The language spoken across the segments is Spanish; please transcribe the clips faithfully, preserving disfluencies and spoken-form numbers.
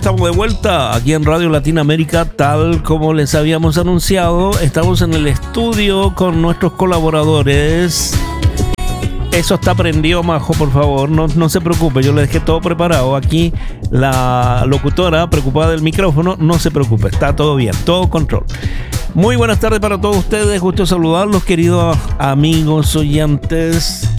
estamos de vuelta aquí en Radio Latinoamérica, tal como les habíamos anunciado. Estamos en el estudio con nuestros colaboradores. Eso está prendido, Majo, por favor, no, no se preocupe, yo le dejé todo preparado. Aquí la locutora preocupada del micrófono, no se preocupe, está todo bien, todo control. Muy buenas tardes para todos ustedes, gusto saludarlos, queridos amigos oyentes.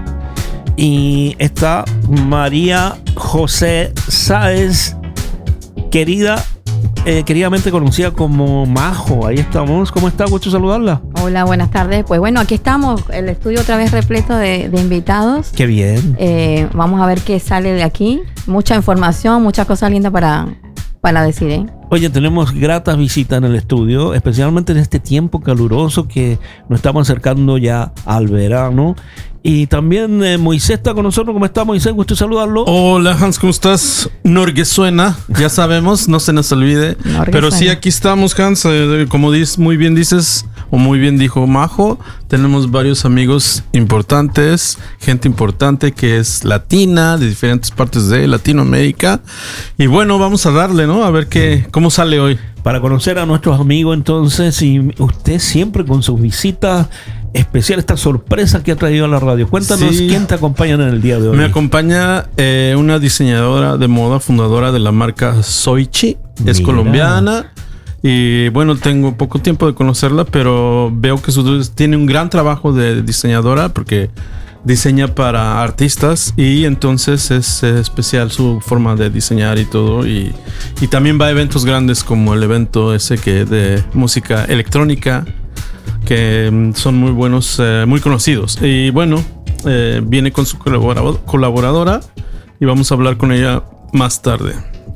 Y está María José Sáez, querida, eh, queridamente conocida como Majo. Ahí estamos. ¿Cómo está? Gusto saludarla. Hola, buenas tardes. Pues bueno, aquí estamos, el estudio otra vez repleto de, de invitados. Qué bien. Eh, vamos a ver qué sale de aquí. Mucha información, muchas cosas lindas para, para decir, ¿eh? Oye, tenemos gratas visitas en el estudio, especialmente en este tiempo caluroso que nos estamos acercando ya al verano. Y también eh, Moisés está con nosotros. ¿Cómo está, Moisés? Gusto saludarlo. Hola, Hans, ¿cómo estás? Norguesuena, ya sabemos, no se nos olvide. Norguesuena. Pero sí, aquí estamos, Hans. Eh, como dices, muy bien dices, o muy bien dijo Majo, tenemos varios amigos importantes, gente importante que es latina, de diferentes partes de Latinoamérica. Y bueno, vamos a darle, ¿no? A ver qué, cómo sale hoy. Para conocer a nuestros amigos, entonces, y usted siempre con sus visitas especial, esta sorpresa que ha traído a la radio. Cuéntanos, sí. ¿Quién te acompaña en el día de hoy? Me acompaña eh, una diseñadora de moda, fundadora de la marca Soichi. Es Mira. colombiana. Y bueno, tengo poco tiempo de conocerla, pero veo que su, tiene un gran trabajo de diseñadora porque diseña para artistas y entonces es eh, especial su forma de diseñar y todo. Y, y también va a eventos grandes como el evento ese que de música electrónica, que son muy buenos, eh, muy conocidos. Y bueno, eh, viene con su colaborador, colaboradora y vamos a hablar con ella más tarde.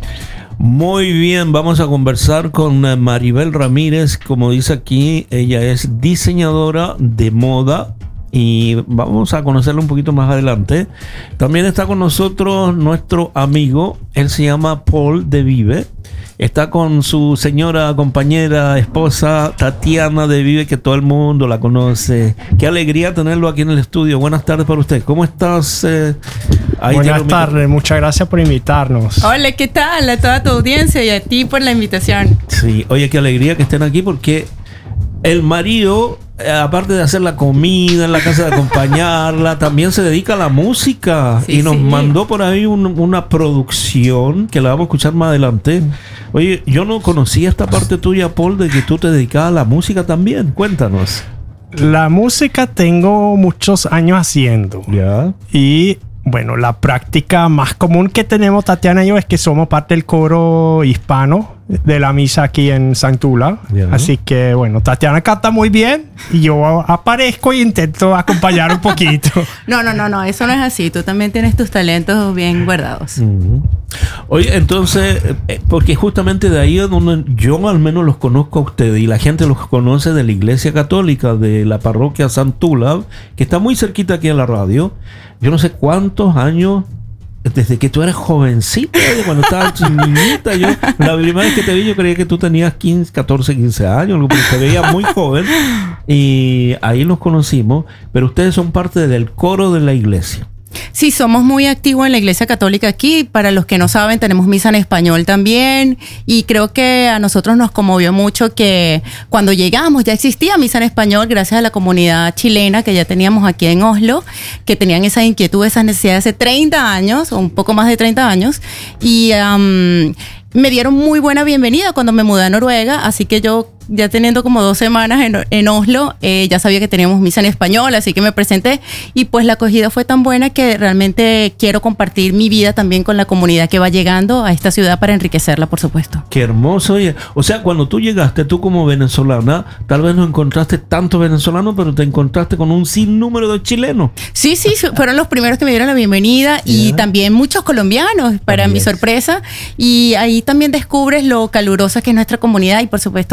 Muy bien, vamos a conversar con Maribel Ramírez. Como dice aquí, ella es diseñadora de moda y vamos a conocerla un poquito más adelante. También está con nosotros nuestro amigo, él se llama Paul De Vive. Está con su señora, compañera, esposa, Tatiana De Vive, que todo el mundo la conoce. Qué alegría tenerlo aquí en el estudio. Buenas tardes para usted. ¿Cómo estás? Eh, ahí Buenas tardes, muchas gracias por invitarnos. Hola, ¿qué tal? A toda tu audiencia y a ti por la invitación. Sí, oye, qué alegría que estén aquí porque el marido, eh, aparte de hacer la comida en la casa, de acompañarla, también se dedica a la música. Sí, y nos sí. mandó por ahí un, una producción que la vamos a escuchar más adelante. Oye, yo no conocía esta parte tuya, Paul, de que tú te dedicabas a la música también. Cuéntanos. La música tengo muchos años haciendo. Ya. Y bueno, la práctica más común que tenemos, Tatiana y yo, es que somos parte del coro hispano de la misa aquí en Santula. Yeah. Así que, bueno, Tatiana canta muy bien y yo aparezco e intento acompañar un poquito. No, no, no, no, eso no es así. Tú también tienes tus talentos bien guardados. Uh-huh. Oye, entonces, eh, porque justamente de ahí es donde yo al menos los conozco a ustedes y la gente los conoce de la Iglesia Católica, de la parroquia Santula, que está muy cerquita aquí en la radio. Yo no sé cuántos años, desde que tú eras jovencita, cuando estabas niñita. Yo, la primera vez que te vi, yo creía que tú tenías quince, catorce, quince años, porque te veía muy joven. Y ahí nos conocimos. Pero ustedes son parte del coro de la iglesia. Sí, somos muy activos en la Iglesia Católica aquí. Para los que no saben, tenemos misa en español también. Y creo que a nosotros nos conmovió mucho que cuando llegamos ya existía misa en español gracias a la comunidad chilena que ya teníamos aquí en Oslo, que tenían esa inquietud, esas necesidades hace treinta años, o un poco más de treinta años. Y um, me dieron muy buena bienvenida cuando me mudé a Noruega. Así que yo, ya teniendo como dos semanas en, en Oslo, eh, ya sabía que teníamos misa en español, así que me presenté y pues la acogida fue tan buena que realmente quiero compartir mi vida también con la comunidad que va llegando a esta ciudad para enriquecerla, por supuesto. Qué hermoso. Oye, o sea, cuando tú llegaste, tú como venezolana, tal vez no encontraste tantos venezolanos, pero te encontraste con un sinnúmero de chilenos. Sí, sí, fueron los primeros que me dieron la bienvenida y yeah. también muchos colombianos, para también. mi sorpresa. Y ahí también descubres lo calurosa que es nuestra comunidad y por supuesto ese toque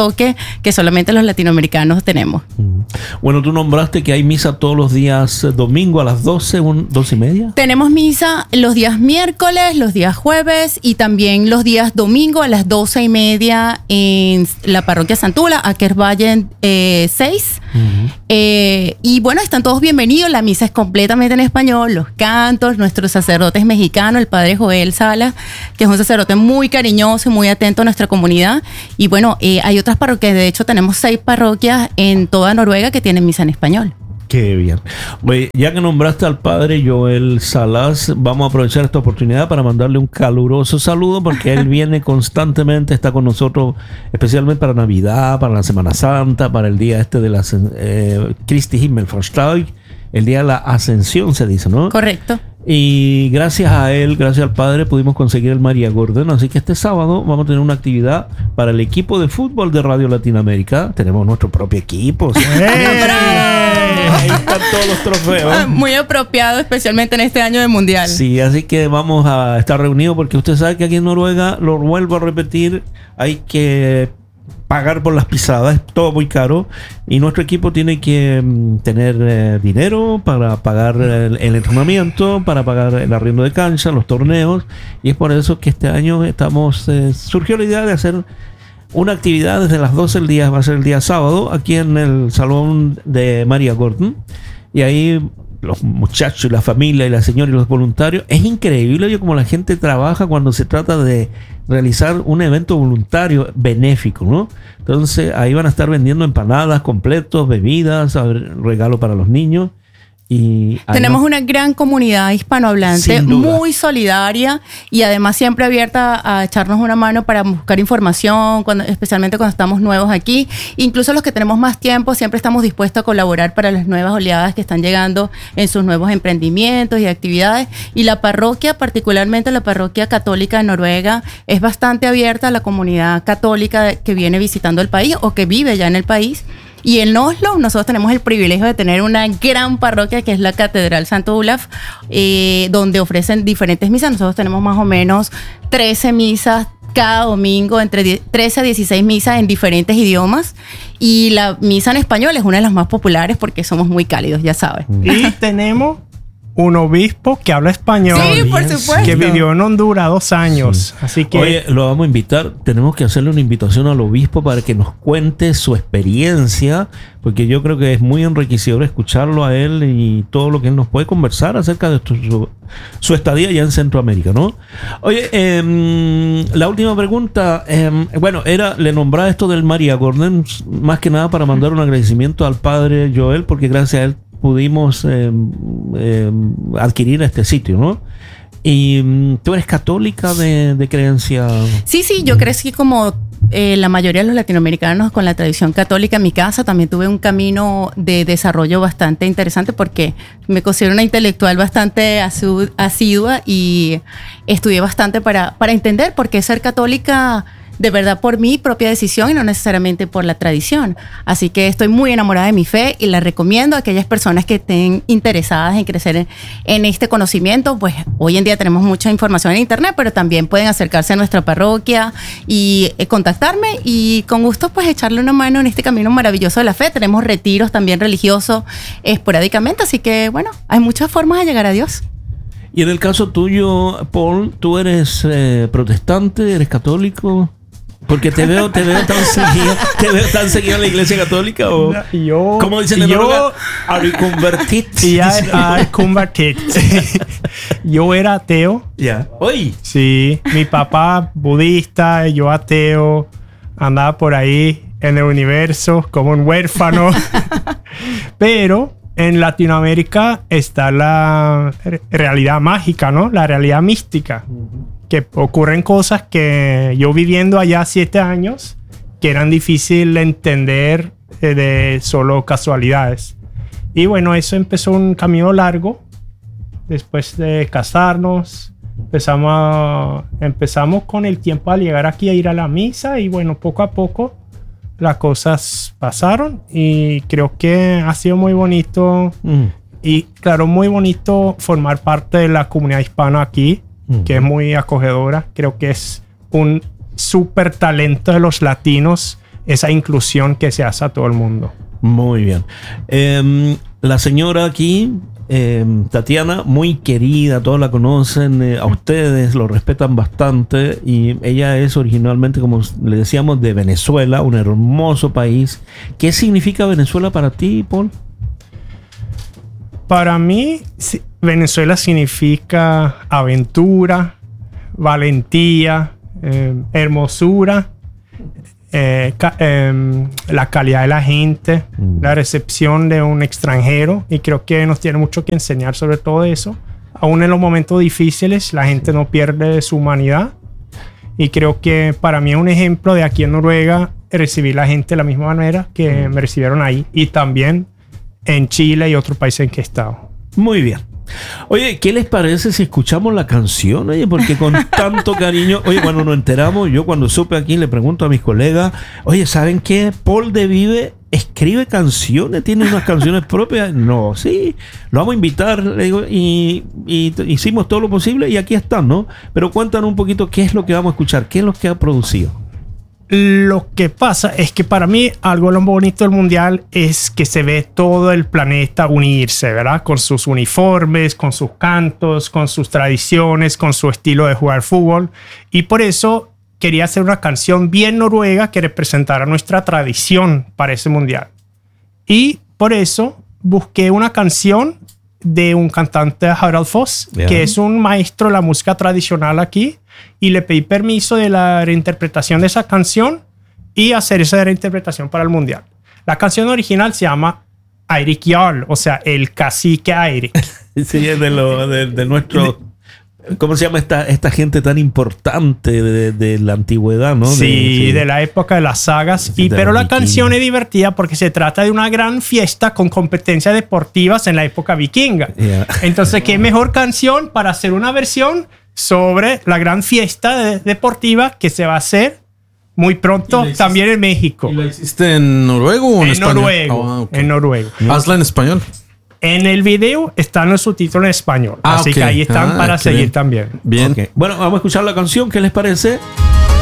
toque que solamente los latinoamericanos tenemos. Bueno, tú nombraste que hay misa todos los días eh, domingo a las doce, un, doce y media. Tenemos misa los días miércoles, los días jueves y también los días domingo a las doce y media en la parroquia Santula, Ackervalle eh, seis. Uh-huh. eh, y bueno, están todos bienvenidos. La misa es completamente en español, los cantos, nuestro sacerdote es mexicano, el padre Joel Sala, que es un sacerdote muy cariñoso y muy atento a nuestra comunidad. Y bueno, eh, hay otras parroquias, de hecho tenemos seis parroquias en toda Noruega que tienen misa en español. Qué bien. Oye, ya que nombraste al padre Joel Salas, vamos a aprovechar esta oportunidad para mandarle un caluroso saludo porque él viene constantemente, está con nosotros, especialmente para Navidad, para la Semana Santa, para el día este de la eh, Christi Himmelfartstag, el día de la Ascensión se dice, ¿no? Correcto. Y gracias a él, gracias al padre, pudimos conseguir el María Gordon. Así que este sábado vamos a tener una actividad para el equipo de fútbol de Radio Latinoamérica. Tenemos nuestro propio equipo. ¿Sí? Ahí están todos los trofeos. Muy apropiado, especialmente en este año de Mundial. Sí, así que vamos a estar reunidos porque usted sabe que aquí en Noruega, lo vuelvo a repetir, hay que pagar por las pisadas, es todo muy caro y nuestro equipo tiene que um, tener eh, dinero para pagar el, el entrenamiento, para pagar el arriendo de cancha, los torneos, y es por eso que este año estamos eh, surgió la idea de hacer una actividad desde las doce del día, va a ser el día sábado, aquí en el salón de María Gordon, y ahí los muchachos y la familia y la señora y los voluntarios, es increíble yo como la gente trabaja cuando se trata de realizar un evento voluntario benéfico, ¿no? Entonces ahí van a estar vendiendo empanadas, completos, bebidas, regalo para los niños. Y tenemos una gran comunidad hispanohablante muy solidaria y además siempre abierta a echarnos una mano para buscar información, cuando, especialmente cuando estamos nuevos aquí. Incluso los que tenemos más tiempo siempre estamos dispuestos a colaborar para las nuevas oleadas que están llegando en sus nuevos emprendimientos y actividades. Y la parroquia, particularmente la parroquia católica de Noruega, es bastante abierta a la comunidad católica que viene visitando el país o que vive ya en el país. Y en Oslo nosotros tenemos el privilegio de tener una gran parroquia que es la Catedral Santo Olaf, eh, donde ofrecen diferentes misas. Nosotros tenemos más o menos trece misas cada domingo, entre trece a dieciséis misas en diferentes idiomas. Y la misa en español es una de las más populares porque somos muy cálidos, ya sabes. Y tenemos un obispo que habla español. Sí, por supuesto. Que vivió en Honduras dos años. Sí. Así que... Oye, lo vamos a invitar. Tenemos que hacerle una invitación al obispo para que nos cuente su experiencia, porque yo creo que es muy enriquecedor escucharlo a él y todo lo que él nos puede conversar acerca de su, su estadía allá en Centroamérica, ¿no? Oye, eh, la última pregunta, eh, bueno, era, le nombraba esto del María Gordon, más que nada para mandar un agradecimiento al padre Joel, porque gracias a él pudimos eh, eh, adquirir este sitio, ¿no? Y tú eres católica de, de creencia. Sí, sí, yo crecí como eh, la mayoría de los latinoamericanos con la tradición católica en mi casa. También tuve un camino de desarrollo bastante interesante porque me considero una intelectual bastante asidua y estudié bastante para, para entender por qué ser católica de verdad por mi propia decisión y no necesariamente por la tradición. Así que estoy muy enamorada de mi fe y la recomiendo a aquellas personas que estén interesadas en crecer en, en este conocimiento. Pues hoy en día tenemos mucha información en internet, pero también pueden acercarse a nuestra parroquia y eh, contactarme y con gusto pues echarle una mano en este camino maravilloso de la fe. Tenemos retiros también religiosos esporádicamente, así que bueno, hay muchas formas de llegar a Dios. Y en el caso tuyo, Paul, ¿tú eres eh, protestante, eres católico? Porque te veo, te veo tan seguido, te veo tan seguido en la iglesia católica o no, yo, ¿cómo dicen en Noruega? ¿Har du convertit? Ya, har convertit. Yo era ateo. Ya. Yeah. Hoy. Sí, mi papá budista, yo ateo, andaba por ahí en el universo como un huérfano. Pero en Latinoamérica está la realidad mágica, ¿no? La realidad mística. Uh-huh. Que ocurren cosas que yo viviendo allá siete años que eran difíciles de entender eh, de solo casualidades. Y bueno, eso empezó un camino largo. Después de casarnos, empezamos, a, empezamos con el tiempo a llegar aquí a ir a la misa y bueno, poco a poco las cosas pasaron y creo que ha sido muy bonito mm. y claro, muy bonito formar parte de la comunidad hispana aquí. Uh-huh. Que es muy acogedora. Creo que es un súper talento de los latinos esa inclusión que se hace a todo el mundo. Muy bien. Eh, la señora aquí, eh, Tatiana, muy querida, todos la conocen, eh, a ustedes lo respetan bastante y ella es originalmente, como le decíamos, de Venezuela, un hermoso país. ¿Qué significa Venezuela para ti, Paul? Para mí, Venezuela significa aventura, valentía, eh, hermosura, eh, ca eh, la calidad de la gente, mm. la recepción de un extranjero, y creo que nos tiene mucho que enseñar sobre todo eso. Aún en los momentos difíciles, la gente no pierde su humanidad, y creo que para mí es un ejemplo de aquí en Noruega recibir la gente de la misma manera que me recibieron ahí, y también en Chile y otros países en que he estado. Muy bien. Oye, ¿qué les parece si escuchamos la canción? Oye, porque con tanto cariño, oye, cuando nos enteramos, yo cuando supe aquí le pregunto a mis colegas, oye, ¿saben qué? Paul de Vive escribe canciones, tiene unas canciones propias. No, sí, lo vamos a invitar, le digo, y, y hicimos todo lo posible y aquí están, ¿no? Pero cuéntanos un poquito qué es lo que vamos a escuchar, qué es lo que ha producido. Lo que pasa es que para mí algo lo bonito del mundial es que se ve todo el planeta unirse, ¿verdad? Con sus uniformes, con sus cantos, con sus tradiciones, con su estilo de jugar fútbol. Y por eso quería hacer una canción bien noruega que representara nuestra tradición para ese mundial. Y por eso busqué una canción de un cantante, Harald Foss, yeah. que es un maestro de la música tradicional aquí, y le pedí permiso de la reinterpretación de esa canción y hacer esa reinterpretación para el mundial. La canción original se llama Eirik Jarl, o sea, el cacique Eirik. Sí, es de, lo, de, de nuestro... ¿Cómo se llama esta, esta gente tan importante de, de la antigüedad, no? Sí, de, sí, de la época de las sagas. Y, pero la vikinga. Canción es divertida porque se trata de una gran fiesta con competencias deportivas en la época vikinga. Yeah. Entonces, ¿qué mejor canción para hacer una versión sobre la gran fiesta de, deportiva que se va a hacer muy pronto hiciste, también en México? ¿Y la hiciste en noruego o en, en español? Noruego, oh, okay. En noruego. Hazla en español. En el video están los subtítulos en español. Ah, así okay. que ahí están ah, para seguir bien. también. Bien. Okay. Bueno, vamos a escuchar la canción. ¿Qué les parece?